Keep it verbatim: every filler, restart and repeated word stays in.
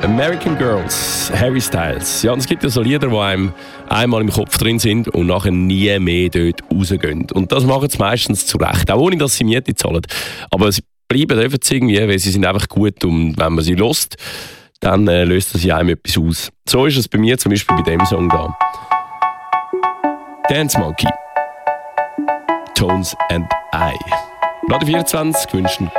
American Girls, Harry Styles. Ja, und es gibt ja so Lieder, die einem einmal im Kopf drin sind und nachher nie mehr dort rausgehen. Und das machen sie meistens zu Recht, auch ohne, dass sie Miete zahlen. Aber sie bleiben einfach irgendwie, weil sie sind einfach gut und wenn man sie hört, dann äh, löst das ja einem etwas aus. So ist es bei mir zum Beispiel bei dem Song da. Dance Monkey. Tones and I. Radio vierundzwanzig wünschen